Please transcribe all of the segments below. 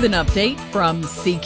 With an update from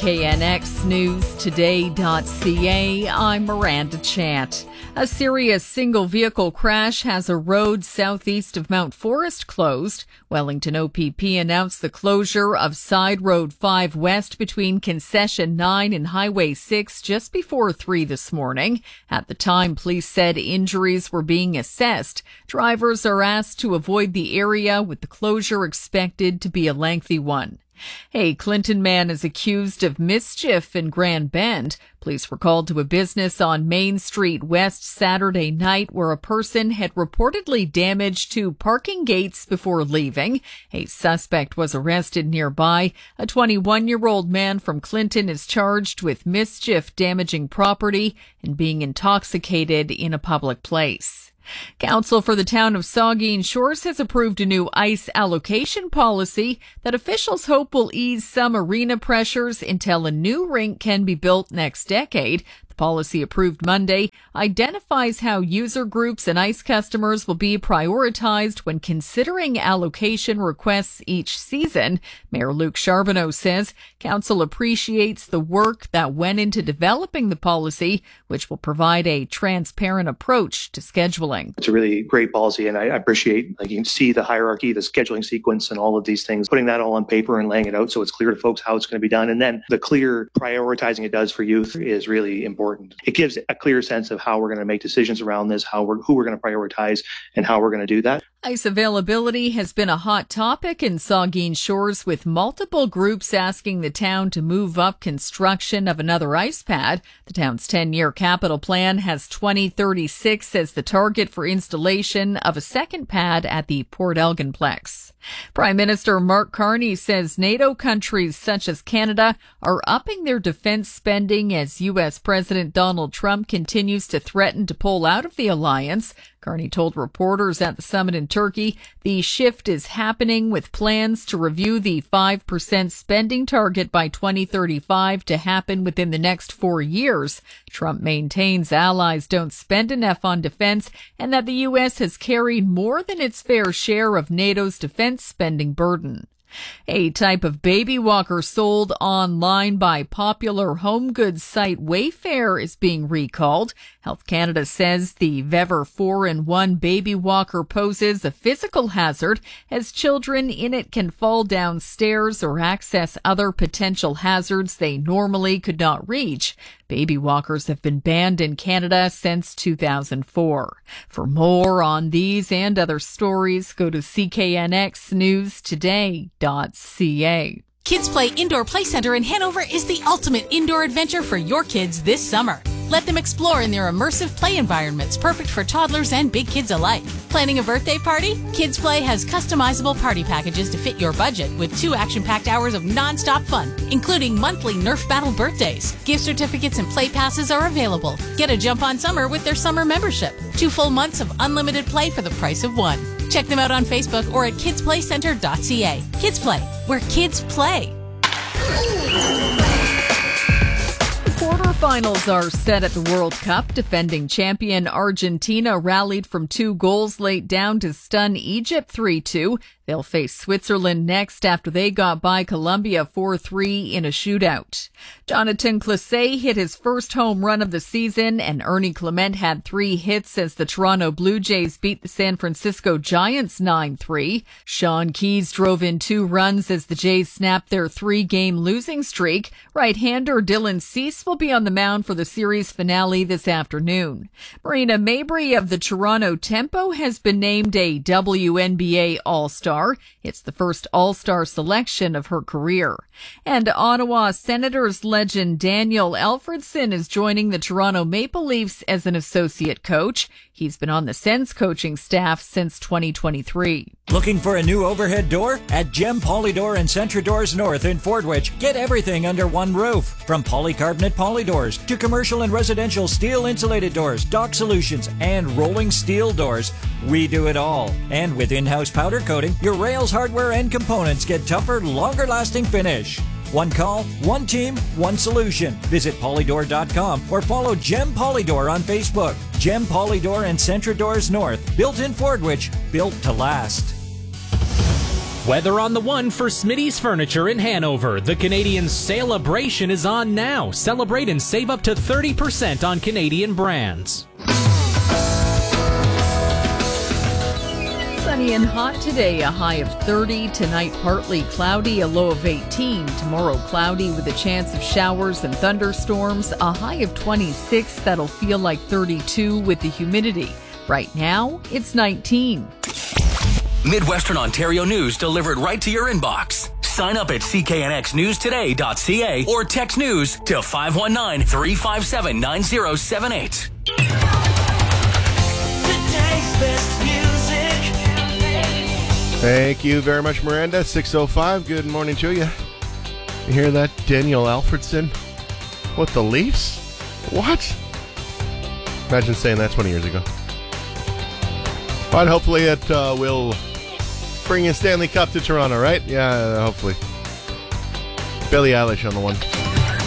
CKNXNewsToday.ca, I'm Miranda Chant. A serious single-vehicle crash has a road southeast of Mount Forest closed. Wellington OPP announced the closure of Side Road 5 West between Concession 9 and Highway 6 just before 3 this morning. At the time, police said injuries were being assessed. Drivers are asked to avoid the area, with the closure expected to be a lengthy one. A Clinton man is accused of mischief in Grand Bend. Police were called to a business on Main Street West Saturday night where a person had reportedly damaged 2 parking gates before leaving. A suspect was arrested nearby. A 21-year-old man from Clinton is charged with mischief, damaging property, and being intoxicated in a public place. Council for the town of Saugeen Shores has approved a new ice allocation policy that officials hope will ease some arena pressures until a new rink can be built next decade. The policy, approved Monday, identifies how user groups and ice customers will be prioritized when considering allocation requests each season. Mayor Luc Charbonneau says council appreciates the work that went into developing the policy, which will provide a transparent approach to scheduling. It's a really great policy, and I appreciate, you can see the hierarchy, the scheduling sequence, and all of these things, putting that all on paper and laying it out so it's clear to folks how it's going to be done. And then the clear prioritizing it does for youth is really important. It gives a clear sense of how we're going to make decisions around this, who we're going to prioritize, and how we're going to do that. Ice availability has been a hot topic in Saugeen Shores, with multiple groups asking the town to move up construction of another ice pad. The town's 10-year capital plan has 2036 as the target for installation of a second pad at the Port Elginplex. Prime Minister Mark Carney says NATO countries such as Canada are upping their defense spending as U.S. President Donald Trump continues to threaten to pull out of the alliance. Carney told reporters at the summit in Turkey the shift is happening, with plans to review the 5% spending target by 2035 to happen within the next 4 years. Trump maintains allies don't spend enough on defense and that the U.S. has carried more than its fair share of NATO's defense spending burden. A type of baby walker sold online by popular home goods site Wayfair is being recalled. Health Canada says the Vever 4-in-1 baby walker poses a physical hazard, as children in it can fall down stairs or access other potential hazards they normally could not reach. Baby walkers have been banned in Canada since 2004. For more on these and other stories, go to CKNXNewsToday.ca. Kids Play Indoor Play Center in Hanover is the ultimate indoor adventure for your kids this summer. Let them explore in their immersive play environments, perfect for toddlers and big kids alike. Planning a birthday party? Kids Play has customizable party packages to fit your budget, with 2 action-packed hours of non-stop fun, including monthly Nerf Battle birthdays. Gift certificates and play passes are available. Get a jump on summer with their summer membership. 2 full months of unlimited play for the price of 1. Check them out on Facebook or at kidsplaycenter.ca. Kids Play, where kids play. Quarterfinals are set at the World Cup. Defending champion Argentina rallied from 2 goals late down to stun Egypt 3-2. They'll face Switzerland next after they got by Colombia 4-3 in a shootout. Jonathan Clase hit his first home run of the season, and Ernie Clement had 3 hits as the Toronto Blue Jays beat the San Francisco Giants 9-3. Sean Keyes drove in 2 runs as the Jays snapped their 3-game losing streak. Right-hander Dylan Cease will be on the mound for the series finale this afternoon. Marina Mabrey of the Toronto Tempo has been named a WNBA All-Star. It's the first All-Star selection of her career. And Ottawa Senators legend Daniel Alfredson is joining the Toronto Maple Leafs as an associate coach. He's been on the Sens coaching staff since 2023. Looking for a new overhead door? At Gem Polydoor and Centra Doors North in Fordwich, get everything under one roof. From polycarbonate polydoors to commercial and residential steel insulated doors, dock solutions, and rolling steel doors, we do it all. And with in-house powder coating, your rails, hardware, and components get tougher, longer-lasting finish. One call, one team, one solution. Visit Polydor.com or follow Gem Polydor on Facebook. Gem Polydor and Centra Doors North. Built in Fordwich, built to last. Weather on the one for Smitty's Furniture in Hanover. The Canadian Celebration is on now. Celebrate and save up to 30% on Canadian brands. Sunny and hot today, a high of 30. Tonight, partly cloudy, a low of 18. Tomorrow, cloudy with a chance of showers and thunderstorms, a high of 26. That'll feel like 32 with the humidity. Right now, it's 19. Midwestern Ontario news delivered right to your inbox. Sign up at cknxnewstoday.ca or text news to 519-357-9078. Thank you very much, Miranda. 6:05. Good morning to you. You hear that? Daniel Alfredson? What, the Leafs? What? Imagine saying that 20 years ago. But hopefully it will bring a Stanley Cup to Toronto, right? Yeah, hopefully. Billie Eilish on the one.